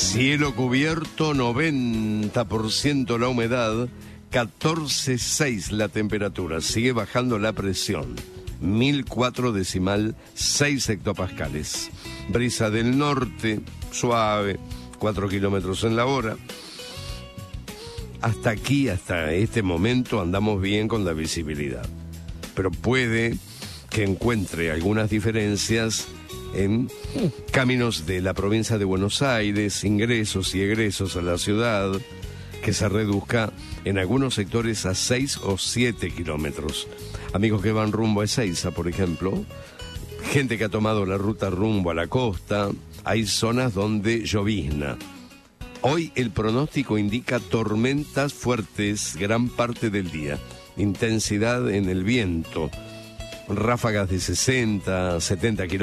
Cielo cubierto, 90% la humedad, 14,6 la temperatura. Sigue bajando la presión. 1004,6 hectopascales. Brisa del norte, suave, 4 kilómetros en la hora. Hasta aquí, hasta este momento, andamos bien con la visibilidad. Pero puede que encuentre algunas diferencias en caminos de la provincia de Buenos Aires, ingresos y egresos a la ciudad, que se reduzca en algunos sectores a 6 o 7 kilómetros. Amigos que van rumbo a Ezeiza, por ejemplo, gente que ha tomado la ruta rumbo a la costa, hay zonas donde llovizna. Hoy el pronóstico indica tormentas fuertes gran parte del día, intensidad en el viento, ráfagas de 60, 70 kilómetros.